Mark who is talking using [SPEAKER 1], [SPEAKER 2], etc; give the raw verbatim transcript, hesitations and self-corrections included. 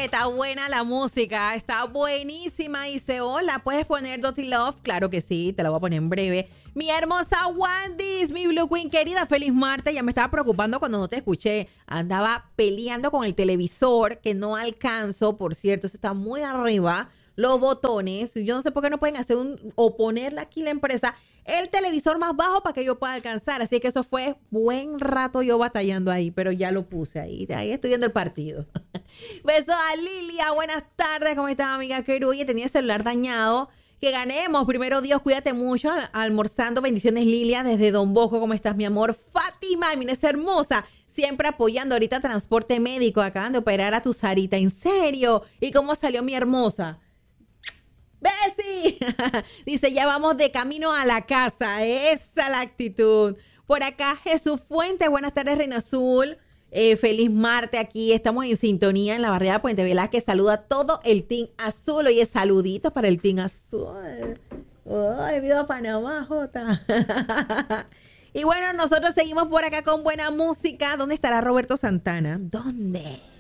[SPEAKER 1] está buena la música, está buenísima. Dice, hola, ¿puedes poner Dirty Love? Claro que sí, te la voy a poner en breve. Mi hermosa Wandis, mi Blue Queen querida, feliz martes. Ya me estaba preocupando cuando no te escuché. Andaba peleando con el televisor, que no alcanzo, por cierto, eso está muy arriba. Los botones, yo no sé por qué no pueden hacer un, o ponerle aquí la empresa el televisor más bajo para que yo pueda alcanzar. Así que eso fue buen rato yo batallando ahí, pero ya lo puse ahí. Ahí estoy viendo el partido. Besos a Lilia, buenas tardes, ¿cómo estás, amiga Keru? Oye, tenía el celular dañado. Que ganemos, primero Dios, cuídate mucho. Almorzando, bendiciones Lilia, desde Don Bosco, ¿cómo estás, mi amor? Fátima, mira, es hermosa. Siempre apoyando ahorita transporte médico. Acaban de operar a tu Sarita, ¿en serio? ¿Y cómo salió mi hermosa? ¡Besi! Dice, ya vamos de camino a la casa. Esa la actitud. Por acá, Jesús Fuente. Buenas tardes, Reina Azul. Eh, feliz martes. Aquí estamos en sintonía en la barriada Puente Velázquez. Saluda a todo el Team Azul. Oye, saluditos para el Team Azul. ¡Ay, viva Panamá, Jota! Y bueno, nosotros seguimos por acá con buena música. ¿Dónde estará Roberto Santana? ¿Dónde?